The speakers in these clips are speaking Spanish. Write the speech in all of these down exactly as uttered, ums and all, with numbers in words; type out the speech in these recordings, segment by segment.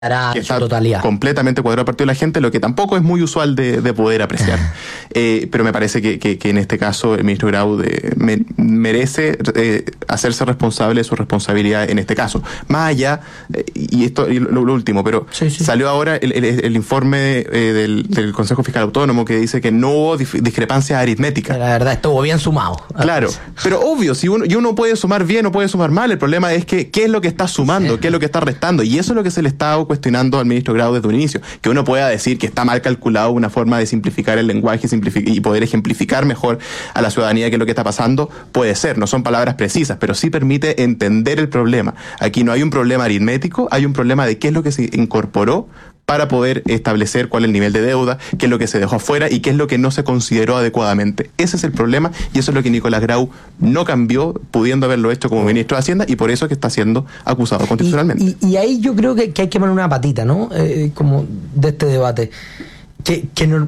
que está totalidad. completamente cuadrado a partir de la gente, lo que tampoco es muy usual de, de poder apreciar. eh, pero me parece que, que, que en este caso el ministro Grau de, me, merece eh, hacerse responsable de su responsabilidad en este caso. Más allá, eh, y esto y lo, lo último, pero sí, sí. salió ahora el, el, el informe eh, del, del Consejo Fiscal Autónomo que dice que no hubo dif- discrepancias aritméticas. La verdad, estuvo bien sumado. Claro, pero obvio, si uno, y uno puede sumar bien o puede sumar mal, el problema es que qué es lo que está sumando, sí. qué es lo que está restando, y eso es lo que se le está cuestionando al ministro Grau desde un inicio, que uno pueda decir que está mal calculado una forma de simplificar el lenguaje simplific- y poder ejemplificar mejor a la ciudadanía qué es lo que está pasando, puede ser, no son palabras precisas, pero sí permite entender el problema. Aquí no hay un problema aritmético, hay un problema de qué es lo que se incorporó para poder establecer cuál es el nivel de deuda, qué es lo que se dejó afuera y qué es lo que no se consideró adecuadamente. Ese es el problema y eso es lo que Nicolás Grau no cambió, pudiendo haberlo hecho como ministro de Hacienda, y por eso es que está siendo acusado constitucionalmente. Y, y, y ahí yo creo que, que hay que poner una patita, ¿no? Eh, como de este debate. Que, que no,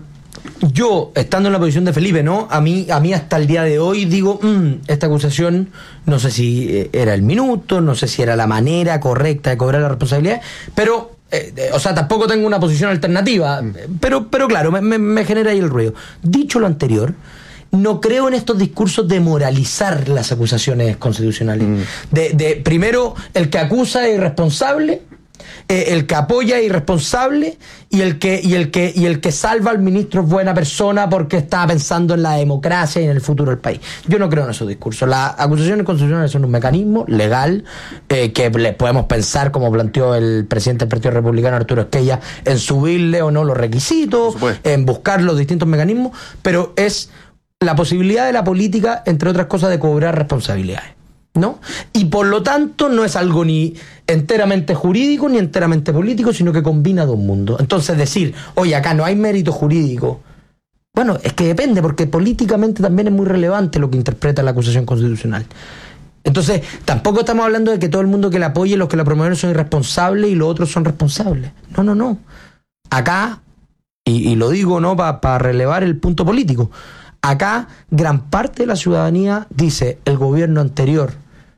yo, estando en la posición de Felipe, ¿no? A mí, a mí hasta el día de hoy digo, mmm, esta acusación, no sé si era el minuto, no sé si era la manera correcta de cobrar la responsabilidad, pero... Eh, o sea, tampoco tengo una posición alternativa, mm. pero, pero claro, me, me, me genera ahí el ruido. Dicho lo anterior, no creo en estos discursos de moralizar las acusaciones constitucionales. Mm. De, de primero, el que acusa es irresponsable, eh, el que apoya es irresponsable, y el que, y el que, y el que salva al ministro es buena persona porque está pensando en la democracia y en el futuro del país. Yo no creo en esos discursos. Las acusaciones constitucionales son un mecanismo legal eh, que le podemos pensar, como planteó el presidente del Partido Republicano, Arturo Esquella, en subirle o no los requisitos, en buscar los distintos mecanismos, pero es la posibilidad de la política, entre otras cosas, de cobrar responsabilidades, ¿no? Y por lo tanto no es algo ni enteramente jurídico ni enteramente político, sino que combina dos mundos. Entonces decir, oye, acá no hay mérito jurídico, bueno, es que depende, porque políticamente también es muy relevante lo que interpreta la acusación constitucional. Entonces tampoco estamos hablando de que todo el mundo que la apoye, los que la promueven son irresponsables y los otros son responsables. No, no, no. Acá, y, y lo digo, ¿no?, para pa relevar el punto político, acá gran parte de la ciudadanía dice, el gobierno anterior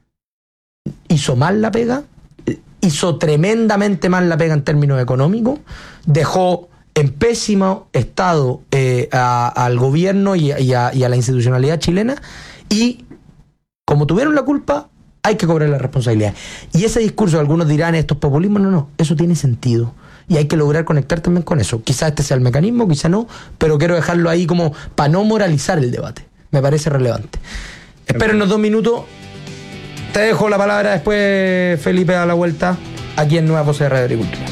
hizo mal la pega, hizo tremendamente mal la pega en términos económicos, dejó en pésimo estado eh, a, al gobierno y, y, a, y a la institucionalidad chilena, y como tuvieron la culpa, hay que cobrar la responsabilidad. Y ese discurso, algunos dirán, esto es populismo, no, no, eso tiene sentido. Y hay que lograr conectar también con eso. Quizás este sea el mecanismo, quizás no, pero quiero dejarlo ahí como para no moralizar el debate. Me parece relevante. Espérenos dos minutos. Te dejo la palabra después, Felipe, a la vuelta, aquí en Nueva Voces de Radio Agricultura.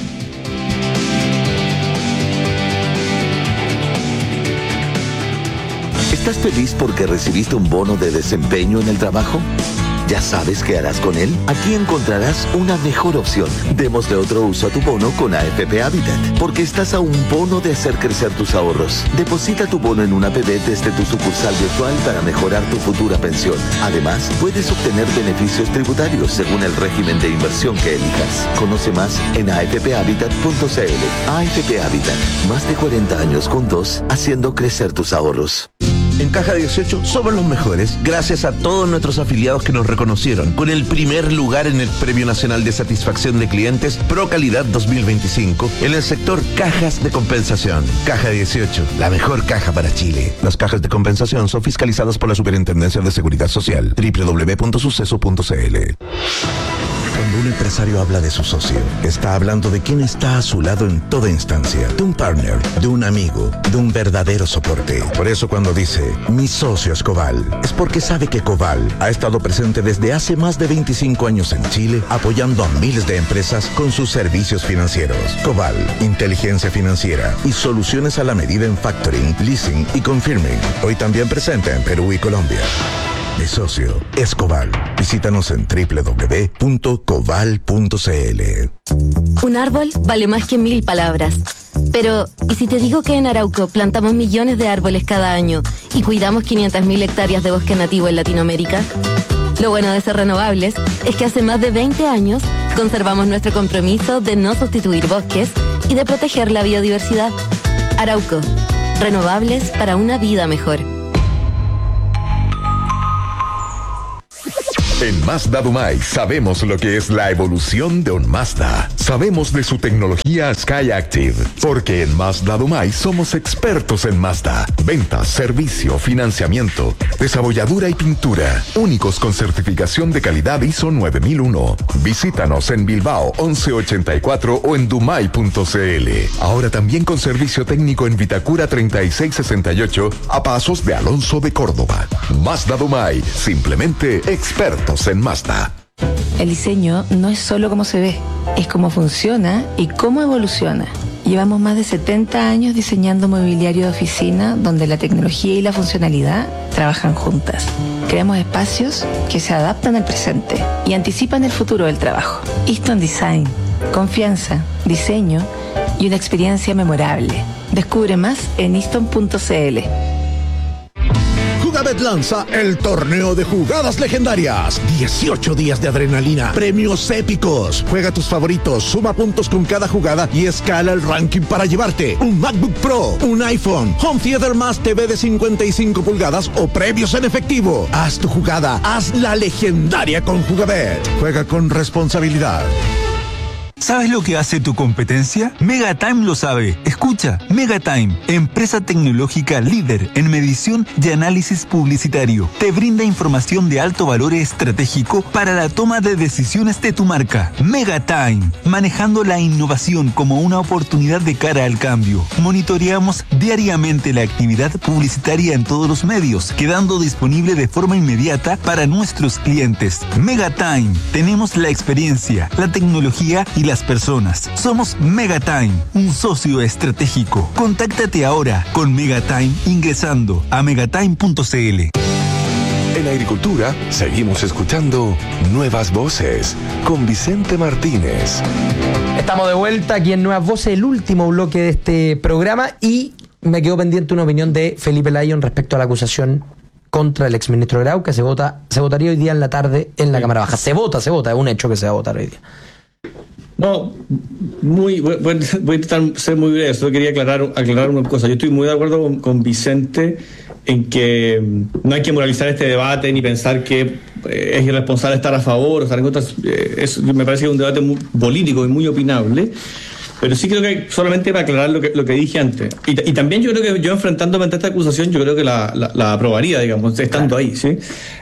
¿Estás feliz porque recibiste un bono de desempeño en el trabajo? ¿Ya sabes qué harás con él? Aquí encontrarás una mejor opción. Démosle otro uso a tu bono con A F P Habitat, porque estás a un bono de hacer crecer tus ahorros. Deposita tu bono en una A P B desde tu sucursal virtual para mejorar tu futura pensión. Además, puedes obtener beneficios tributarios según el régimen de inversión que elijas. Conoce más en a f p habitat punto c l. A F P Habitat, más de cuarenta años juntos, haciendo crecer tus ahorros. En Caja dieciocho somos los mejores, gracias a todos nuestros afiliados que nos reconocieron con el primer lugar en el Premio Nacional de Satisfacción de Clientes Pro Calidad dos mil veinticinco en el sector cajas de compensación. Caja dieciocho, la mejor caja para Chile. Las cajas de compensación son fiscalizadas por la Superintendencia de Seguridad Social. doble u doble u doble u punto suceso punto c l. Cuando un empresario habla de su socio, está hablando de quien está a su lado en toda instancia, de un partner, de un amigo, de un verdadero soporte. Por eso cuando dice, mi socio es Coval, es porque sabe que Coval ha estado presente desde hace más de veinticinco años en Chile, apoyando a miles de empresas con sus servicios financieros. Coval, inteligencia financiera y soluciones a la medida en factoring, leasing y confirming. Hoy también presente en Perú y Colombia. Mi socio es Coval. Visítanos en doble u doble u doble u punto coval punto c l. Un árbol vale más que mil palabras. Pero, ¿y si te digo que en Arauco plantamos millones de árboles cada año y cuidamos quinientas mil hectáreas de bosque nativo en Latinoamérica? Lo bueno de ser renovables es que hace más de veinte años conservamos nuestro compromiso de no sustituir bosques y de proteger la biodiversidad. Arauco, renovables para una vida mejor. En Mazda Dumay sabemos lo que es la evolución de un Mazda. Sabemos de su tecnología SkyActiv, porque en Mazda Dumay somos expertos en Mazda. Ventas, servicio, financiamiento, desabolladura y pintura. Únicos con certificación de calidad I S O nueve mil uno. Visítanos en Bilbao once ochenta y cuatro o en dumay punto c l. Ahora también con servicio técnico en Vitacura treinta y seis sesenta y ocho a pasos de Alonso de Córdoba. Mazda Dumay, simplemente expertos en Mazda. El diseño no es solo cómo se ve, es cómo funciona y cómo evoluciona. Llevamos más de setenta años diseñando mobiliario de oficina donde la tecnología y la funcionalidad trabajan juntas. Creamos espacios que se adaptan al presente y anticipan el futuro del trabajo. Easton Design, confianza, diseño y una experiencia memorable. Descubre más en easton punto c l. Jugabet lanza el torneo de jugadas legendarias. dieciocho días de adrenalina, premios épicos. Juega tus favoritos, suma puntos con cada jugada y escala el ranking para llevarte un MacBook Pro, un iPhone, Home Theater más T V de cincuenta y cinco pulgadas o premios en efectivo. Haz tu jugada, haz la legendaria con Jugabet. Juega con responsabilidad. ¿Sabes lo que hace tu competencia? Megatime lo sabe. Escucha, Megatime, empresa tecnológica líder en medición y análisis publicitario, te brinda información de alto valor estratégico para la toma de decisiones de tu marca. Megatime, manejando la innovación como una oportunidad de cara al cambio. Monitoreamos diariamente la actividad publicitaria en todos los medios, quedando disponible de forma inmediata para nuestros clientes. Megatime, tenemos la experiencia, la tecnología y las personas. Somos Megatime, un socio estratégico. Contáctate ahora con Megatime ingresando a megatime punto c l. En agricultura, seguimos escuchando Nuevas Voces con Vicente Martínez. Estamos de vuelta aquí en Nuevas Voces, el último bloque de este programa, y me quedó pendiente una opinión de Felipe Lyon respecto a la acusación contra el exministro Grau, que se vota, se votaría hoy día en la tarde en la Cámara Baja. Se vota, se vota, es un hecho que se va a votar hoy día. No, muy, voy, voy a intentar ser muy breve. Solo quería aclarar, aclarar una cosa. Yo estoy muy de acuerdo con, con Vicente en que no hay que moralizar este debate ni pensar que eh, es irresponsable estar a favor o estar en contra. Eh, es, me parece que es un debate muy político y muy opinable. Pero sí creo que solamente para aclarar lo que, lo que dije antes. Y, y también yo creo que yo enfrentándome ante esta acusación, yo creo que la, la, la aprobaría, digamos, estando ahí, ¿sí?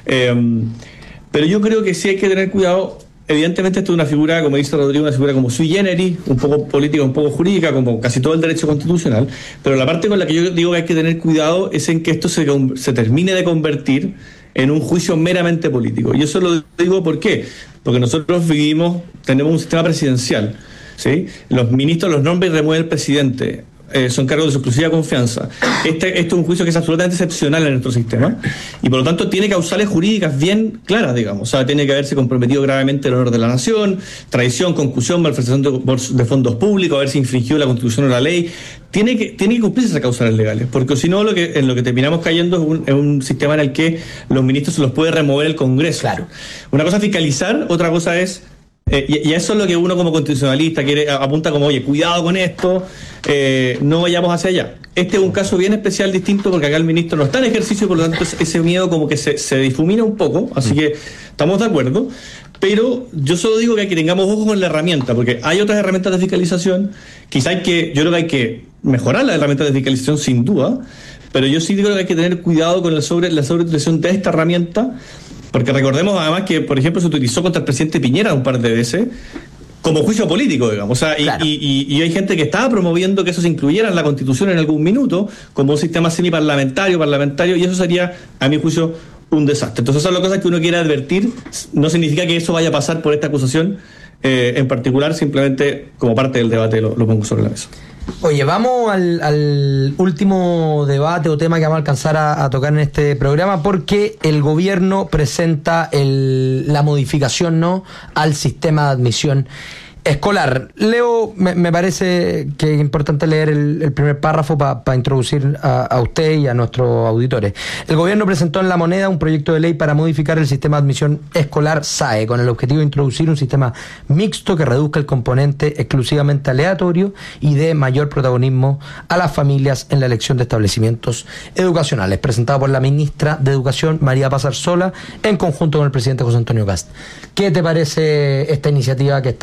Eh, pero yo creo que sí hay que tener cuidado. Evidentemente esto es una figura, como dice Rodrigo, una figura como sui generis, un poco política, un poco jurídica, como casi todo el derecho constitucional, pero la parte con la que yo digo que hay que tener cuidado es en que esto se, se termine de convertir en un juicio meramente político. Y eso lo digo ¿por qué? Porque nosotros vivimos, tenemos un sistema presidencial, ¿sí? Los ministros los nombra y remueve el presidente. Eh, son cargos de su exclusiva confianza. Este, esto es un juicio que es absolutamente excepcional en nuestro sistema y por lo tanto tiene causales jurídicas bien claras, digamos. O sea, tiene que haberse comprometido gravemente el honor de la nación, traición, concusión, malversación de, de fondos públicos, haberse infringido la Constitución o la ley. Tiene que, tiene que cumplirse esas causales legales, porque si no, lo que, en lo que terminamos cayendo es un, es un sistema en el que los ministros se los puede remover el Congreso. Claro. Una cosa es fiscalizar, otra cosa es Eh, y, y eso es lo que uno como constitucionalista quiere, apunta como, oye, cuidado con esto, eh, no vayamos hacia allá. Este es un caso bien especial, distinto, porque acá el ministro no está en ejercicio, por lo tanto ese miedo como que se, se difumina un poco, así que estamos de acuerdo, pero yo solo digo que, hay que tengamos ojo con la herramienta, porque hay otras herramientas de fiscalización, quizá hay que, yo creo que hay que mejorar las herramientas de fiscalización sin duda, pero yo sí digo que hay que tener cuidado con la, sobre, la sobreutilización de esta herramienta. Porque recordemos además que, por ejemplo, se utilizó contra el presidente Piñera un par de veces como juicio político, digamos. O sea, y, claro. y, y, y hay gente que estaba promoviendo que eso se incluyera en la Constitución en algún minuto como un sistema semiparlamentario, parlamentario, y eso sería, a mi juicio, un desastre. Entonces, esas son las cosas que uno quiere advertir. No significa que eso vaya a pasar por esta acusación eh, en particular, simplemente como parte del debate lo, lo pongo sobre la mesa. Oye, vamos al, al último debate o tema que vamos a alcanzar a, a tocar en este programa, porque el gobierno presenta el, la modificación, ¿no?, al sistema de admisión escolar. Leo, me, me parece que es importante leer el, el primer párrafo para pa introducir a, a usted y a nuestros auditores. El gobierno presentó en La Moneda un proyecto de ley para modificar el sistema de admisión escolar S A E, con el objetivo de introducir un sistema mixto que reduzca el componente exclusivamente aleatorio y dé mayor protagonismo a las familias en la elección de establecimientos educacionales. Presentado por la ministra de Educación, María Paz Arzola, en conjunto con el presidente José Antonio Kast. ¿Qué te parece esta iniciativa que está liderando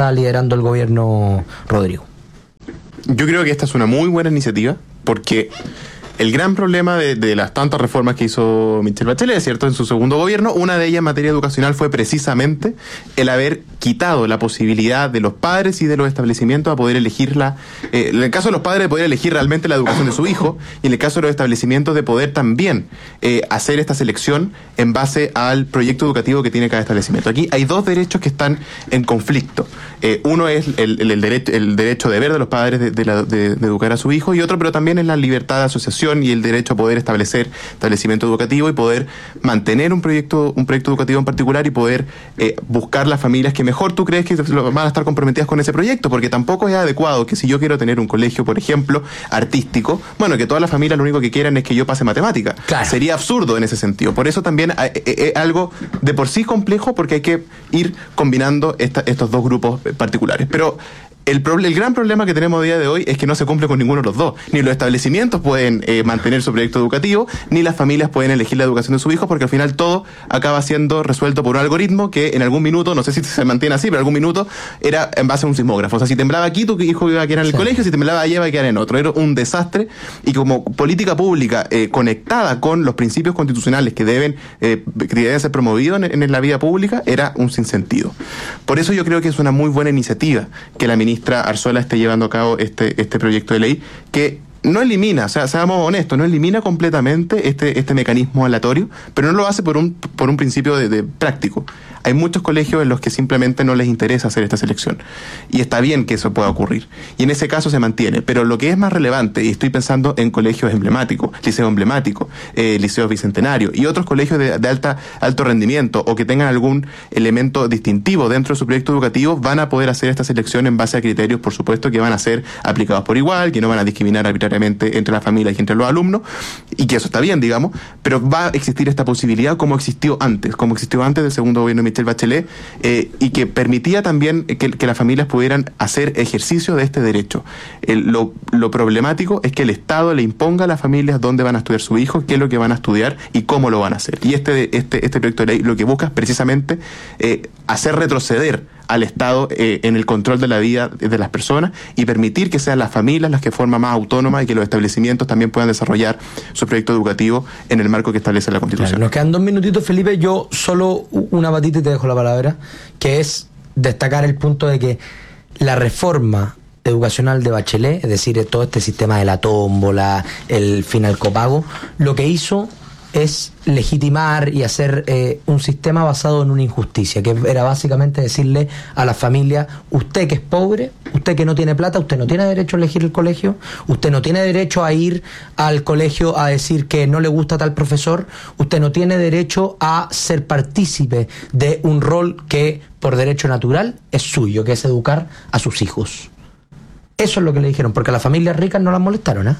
llevando el gobierno, Rodrigo? Yo creo que esta es una muy buena iniciativa, porque el gran problema de, de las tantas reformas que hizo Michelle Bachelet, ¿cierto?, en su segundo gobierno, una de ellas en materia educacional fue precisamente el haber quitado la posibilidad de los padres y de los establecimientos a poder elegir la, eh, en el caso de los padres de poder elegir realmente la educación de su hijo, y en el caso de los establecimientos de poder también eh, hacer esta selección en base al proyecto educativo que tiene cada establecimiento. Aquí hay dos derechos que están en conflicto. Eh, uno es el, el, el, derecho, el derecho deber de los padres de, de, la, de, de educar a su hijo, y otro, pero también es la libertad de asociación y el derecho a poder establecer establecimiento educativo y poder mantener un proyecto un proyecto educativo en particular, y poder eh, buscar las familias que mejor tú crees que van a estar comprometidas con ese proyecto, porque tampoco es adecuado que si yo quiero tener un colegio, por ejemplo, artístico, bueno, que todas las familias lo único que quieran es que yo pase matemática. Claro. Sería absurdo en ese sentido. Por eso también es algo de por sí complejo, porque hay que ir combinando esta, estos dos grupos particulares. Pero El, el gran problema que tenemos a día de hoy es que no se cumple con ninguno de los dos. Ni los establecimientos pueden eh, mantener su proyecto educativo, ni las familias pueden elegir la educación de sus hijos, porque al final todo acaba siendo resuelto por un algoritmo que en algún minuto, no sé si se mantiene así, pero en algún minuto era en base a un sismógrafo. O sea, si temblaba aquí, tu hijo iba a quedar en el sí. colegio, si temblaba allá iba a quedar en otro. Era un desastre, y como política pública eh, conectada con los principios constitucionales que deben, eh, que deben ser promovidos en, en la vida pública, era un sinsentido. Por eso yo creo que es una muy buena iniciativa que la ministra Arzuela esté llevando a cabo este, este proyecto de ley, que no elimina, o sea, seamos honestos, no elimina completamente este, este mecanismo aleatorio, pero no lo hace por un, por un principio de, de práctico. Hay muchos colegios en los que simplemente no les interesa hacer esta selección, y está bien que eso pueda ocurrir, y en ese caso se mantiene. Pero lo que es más relevante, y estoy pensando en colegios emblemáticos, liceo emblemático, eh, liceo bicentenario y otros colegios de, de alta alto rendimiento, o que tengan algún elemento distintivo dentro de su proyecto educativo, van a poder hacer esta selección en base a criterios, por supuesto, que van a ser aplicados por igual, que no van a discriminar arbitrariamente entre las familias y entre los alumnos, y que eso está bien, digamos, pero va a existir esta posibilidad como existió antes, como existió antes del segundo gobierno de Michelle Bachelet, eh, y que permitía también que, que las familias pudieran hacer ejercicio de este derecho. El, lo, lo problemático es que el Estado le imponga a las familias dónde van a estudiar su hijo, qué es lo que van a estudiar y cómo lo van a hacer. Y este, este, este proyecto de ley lo que busca es precisamente eh, hacer retroceder al Estado eh, en el control de la vida de las personas, y permitir que sean las familias las que forman más autónomas, y que los establecimientos también puedan desarrollar su proyecto educativo en el marco que establece la Constitución. Claro, nos quedan dos minutitos, Felipe. Yo solo una batita y te dejo la palabra, que es destacar el punto de que la reforma educacional de Bachelet, es decir, todo este sistema de la tómbola, el final copago, lo que hizo es legitimar y hacer eh, un sistema basado en una injusticia, que era básicamente decirle a la familia: usted que es pobre, usted que no tiene plata, usted no tiene derecho a elegir el colegio, usted no tiene derecho a ir al colegio a decir que no le gusta tal profesor, usted no tiene derecho a ser partícipe de un rol que por derecho natural es suyo, que es educar a sus hijos. Eso es lo que le dijeron, porque a las familias ricas no las molestaron, ¿eh?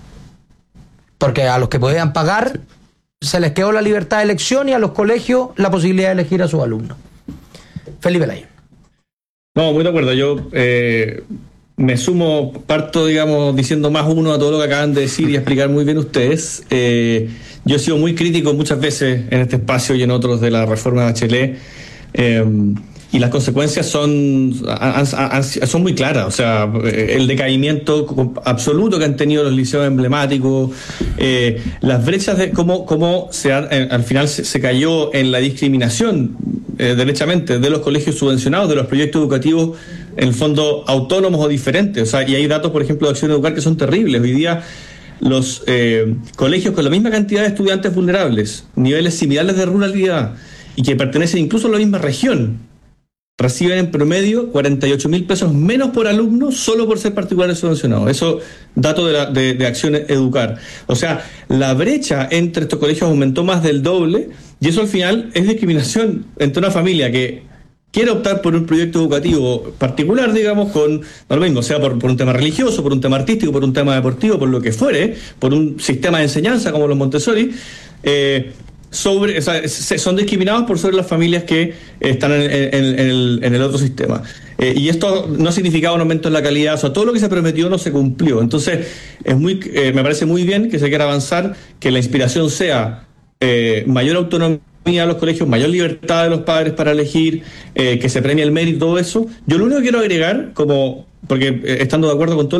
Porque a los que podían pagar se les quedó la libertad de elección, y a los colegios la posibilidad de elegir a sus alumnos. Felipe Lay. No, muy de acuerdo. Yo eh, me sumo, parto, digamos, diciendo más uno a todo lo que acaban de decir y explicar muy bien ustedes. Eh, yo he sido muy crítico muchas veces en este espacio y en otros de la reforma de Bachelet. Eh, Y las consecuencias son, han, han, son muy claras. O sea, el decaimiento absoluto que han tenido los liceos emblemáticos, eh, las brechas de cómo, cómo se ha, eh, al final se, se cayó en la discriminación, eh, derechamente, de los colegios subvencionados, de los proyectos educativos, en el fondo, autónomos o diferentes. O sea, y hay datos, por ejemplo, de Acción Educar que son terribles. Hoy día, los eh, colegios con la misma cantidad de estudiantes vulnerables, niveles similares de ruralidad, y que pertenecen incluso a la misma región, reciben en promedio cuarenta y ocho mil pesos menos por alumno solo por ser particulares subvencionados. Eso, dato de, la, de, de Acción Educar. O sea, la brecha entre estos colegios aumentó más del doble, y eso al final es discriminación entre una familia que quiere optar por un proyecto educativo particular, digamos, con, no lo mismo, sea por, por un tema religioso, por un tema artístico, por un tema deportivo, por lo que fuere, por un sistema de enseñanza como los Montessori, eh, sobre, o sea, son discriminados por sobre las familias que están en, en, en, el, en el otro sistema. Eh, y esto no ha significado un aumento en la calidad, o sea, todo lo que se prometió no se cumplió. Entonces, es muy, eh, me parece muy bien que se quiera avanzar, que la inspiración sea eh, mayor autonomía a los colegios, mayor libertad de los padres para elegir, eh, que se premie el mérito, todo eso. Yo lo único que quiero agregar, como porque eh, estando de acuerdo con todo